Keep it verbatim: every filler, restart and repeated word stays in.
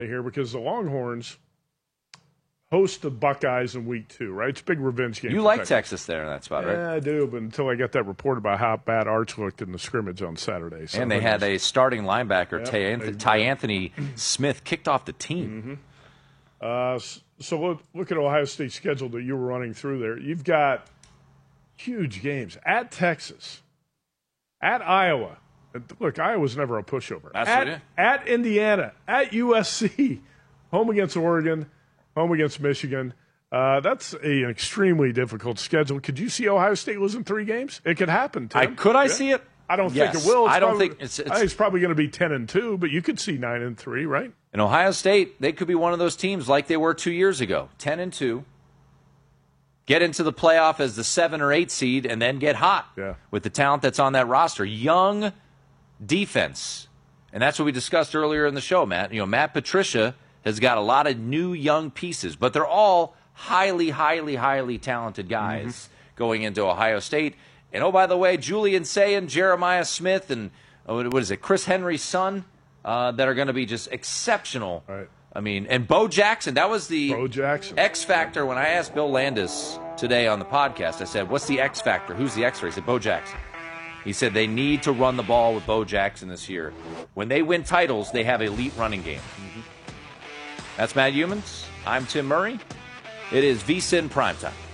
here because the Longhorns host the Buckeyes in week two, right? It's a big revenge game. You like Texas. Texas there in that spot, right? Yeah, I do, but until I got that report about how bad Arch looked in the scrimmage on Saturday. So and they had a starting linebacker, yep, Ty, Anthony, Ty Anthony Smith, kicked off the team. Mm-hmm. Uh, so look, look at Ohio State's schedule that you were running through there. You've got huge games at Texas, at Iowa. Look, Iowa's never a pushover. That's at, it. At Indiana, at U S C, home against Oregon, home against Michigan. Uh, that's a, an extremely difficult schedule. Could you see Ohio State losing three games? It could happen, Tim. I, could I yeah. see it? I don't yes. think it will. It's I don't probably, think it's, it's, I think it's probably going to be ten and two, but you could see nine and three, right? In Ohio State, they could be one of those teams like they were two years ago, ten and two. Get into the playoff as the seven or eight seed, and then get hot yeah. with the talent that's on that roster. Young defense, and that's what we discussed earlier in the show, Matt. You know, Matt Patricia has got a lot of new young pieces, but they're all highly, highly, highly talented guys mm-hmm. going into Ohio State. And, oh, by the way, Julian Sayin, Jeremiah Smith, and oh, what is it, Chris Henry's son, uh, that are going to be just exceptional. Right. I mean, and Bo Jackson, that was the Bo Jackson. X factor. When I asked Bill Landis today on the podcast, I said, what's the X factor? Who's the X-ray? He said, Bo Jackson. He said they need to run the ball with Bo Jackson this year. When they win titles, they have elite running game. Mm-hmm. That's Matt Humans. I'm Tim Murray. It is VSiN Primetime.